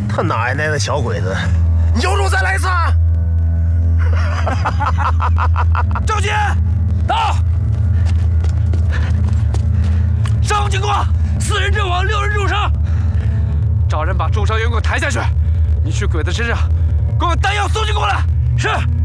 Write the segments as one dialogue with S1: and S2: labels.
S1: 他奶奶的小鬼子！你有种再来一次！
S2: 赵杰，到！上午情况：4人阵亡，6人重伤。找人把重伤员给我抬下去。你去鬼子身上给我把弹药送进过来。是。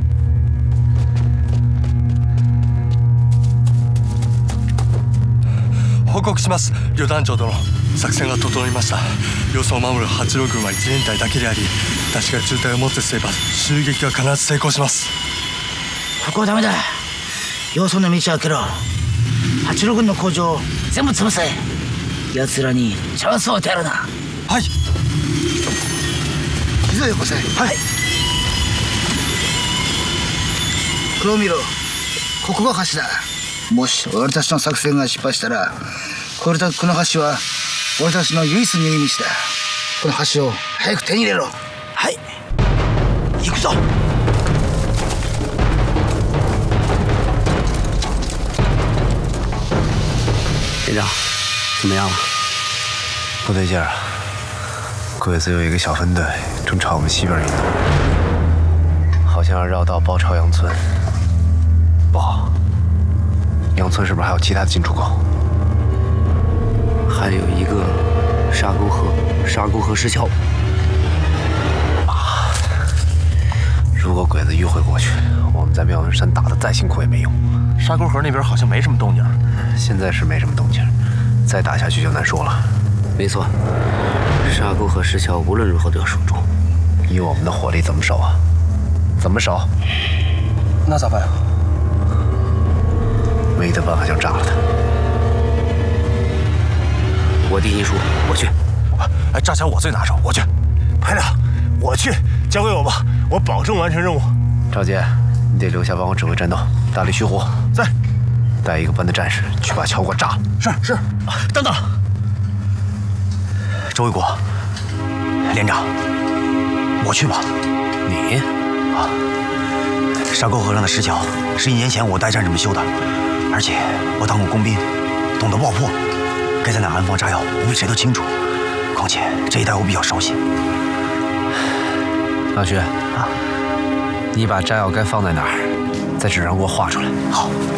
S3: 報告します。旅団長殿、作戦が整いました。様子を守る八郎軍は1連隊だけであり、私が中隊をもってすれば襲撃は必ず成功します。
S4: ここはダメだ。様子の道を開けろ。八郎軍の工場を全部潰せ。奴らにチャンスを与えるな。
S3: はい。
S4: 膝をよこせ。はい。これを見ろ。ここが橋だ。もし俺たちの作戦が失敗したら、この橋は俺たちの唯一の逃げ道だ。この橋を早く手に入れろ。はい。行くぞ。
S5: 连长，怎么样了？不对劲儿，鬼子有一个小分队正朝我们西边移动，好像要绕道包抄杨村。不好，杨村是不是还有其他的进出口？还有一个沙沟河石桥。妈！如果鬼子迂回过去，我们在妙云山打得再辛苦也没用。
S1: 沙沟河那边好像没什么动静。
S5: 现在是没什么动静，再打下去就难说了。
S6: 没错，沙沟和石桥无论如何都要守住。
S5: 以我们的火力怎么守啊？怎么守？
S3: 那咋办呀？
S5: 唯一的办法就是炸了它。
S6: 我递信书，我去。
S1: 哎，炸桥我最拿手，我去。排长，我去，交给我吧，我保证完成任务。
S5: 赵杰，你得留下帮我指挥战斗，大力驱火。
S1: 在。
S5: 带一个班的战士去把桥给我炸了。
S1: 是。等等，
S5: 周卫国，连长，我去吧。你啊，
S7: 沙沟河上的石桥是1年前我带战士们修的，而且我当过工兵，懂得爆破，该在哪安放炸药，我比谁都清楚。况且这一带我比较熟悉。
S5: 老徐啊，你把炸药该放在哪儿，在纸上给我画出来。
S7: 好。